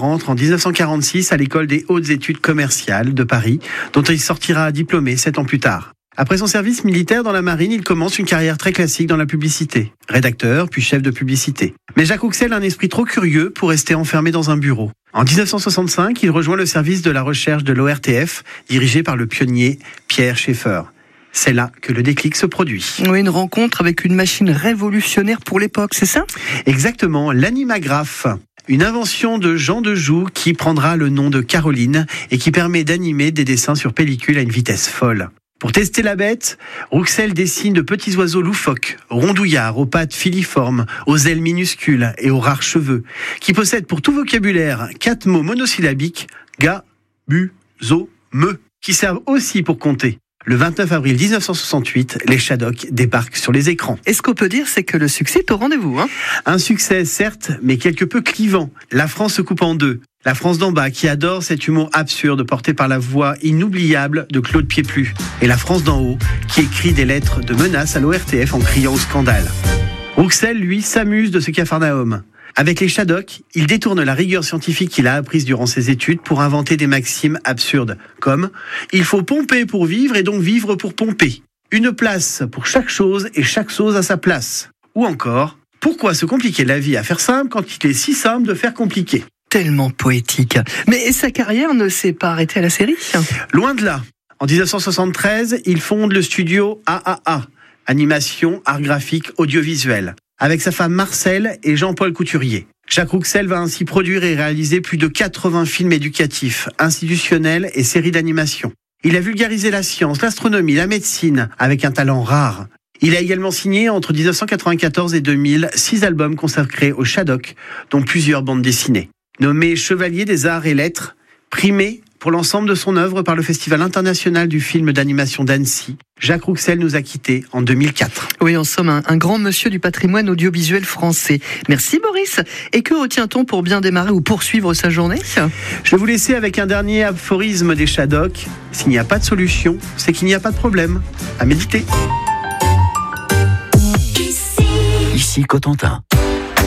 rentre en 1946 à l'école des hautes études commerciales de Paris, dont il sortira diplômé 7 ans plus tard. Après son service militaire dans la marine, il commence une carrière très classique dans la publicité. Rédacteur, puis chef de publicité. Mais Jacques Rouxel a un esprit trop curieux pour rester enfermé dans un bureau. En 1965, il rejoint le service de la recherche de l'ORTF, dirigé par le pionnier Pierre Schaeffer. C'est là que le déclic se produit. Oui, une rencontre avec une machine révolutionnaire pour l'époque, c'est ça ? Exactement, l'animagraphe. Une invention de Jean Dejoux qui prendra le nom de Caroline et qui permet d'animer des dessins sur pellicule à une vitesse folle. Pour tester la bête, Rouxel dessine de petits oiseaux loufoques, rondouillards, aux pattes filiformes, aux ailes minuscules et aux rares cheveux, qui possèdent pour tout vocabulaire 4 mots monosyllabiques, ga, bu, zo, me, qui servent aussi pour compter. Le 29 avril 1968, les Shadocks débarquent sur les écrans. Et ce qu'on peut dire, c'est que le succès est au rendez-vous. Un succès, certes, mais quelque peu clivant. La France se coupe en deux. La France d'en bas, qui adore cet humour absurde porté par la voix inoubliable de Claude Pieplu. Et la France d'en haut, qui écrit des lettres de menaces à l'ORTF en criant au scandale. Rouxel, lui, s'amuse de ce capharnaüm. Avec les Shadocks, il détourne la rigueur scientifique qu'il a apprise durant ses études pour inventer des maximes absurdes, comme « il faut pomper pour vivre et donc vivre pour pomper ». Une place pour chaque chose et chaque chose à sa place. Ou encore « pourquoi se compliquer la vie à faire simple quand il est si simple de faire compliqué ?» Tellement poétique. Mais sa carrière ne s'est pas arrêtée à la série ? Loin de là. En 1973, il fonde le studio AAA, Animation, Art Graphique, Audiovisuel, avec sa femme Marcel et Jean-Paul Couturier. Jacques Rouxel va ainsi produire et réaliser plus de 80 films éducatifs, institutionnels et séries d'animation. Il a vulgarisé la science, l'astronomie, la médecine, avec un talent rare. Il a également signé entre 1994 et 2000 6 albums consacrés aux Shadocks, dont plusieurs bandes dessinées. Nommé chevalier des arts et lettres, primé pour l'ensemble de son œuvre par le Festival international du film d'animation d'Annecy, Jacques Rouxel nous a quittés en 2004. Oui, en somme, un grand monsieur du patrimoine audiovisuel français. Merci Boris. Et que retient-on pour bien démarrer ou poursuivre sa journée ? Je vais vous laisser avec un dernier aphorisme des Shadocks. S'il n'y a pas de solution, c'est qu'il n'y a pas de problème. À méditer. Ici Cotentin.